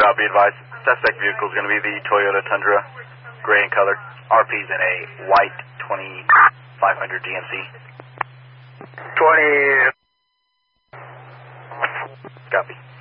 Be advised. Suspect vehicle is going to be the Toyota Tundra, gray in color. RP's in a white 2500 GMC. 20. Copy.